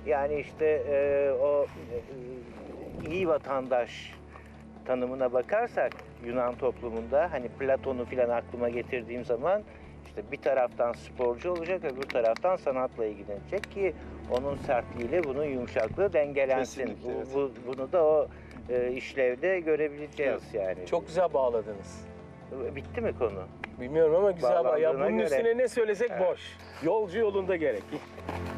Yani işte o iyi vatandaş tanımına bakarsak Yunan toplumunda hani Platon'u filan aklıma getirdiğim zaman işte bir taraftan sporcu olacak, öbür taraftan sanatla ilgilenecek ki onun sertliğiyle bunun yumuşaklığı dengelensin. Kesinlikle, evet. Bunu da o işlevde görebileceğiz yani. Çok güzel bağladınız. Bitti mi konu? Bilmiyorum ama güzel. Ya Bağlandığına bunun göre. üstüne ne söylesek boş. Yolcu yolunda gerek.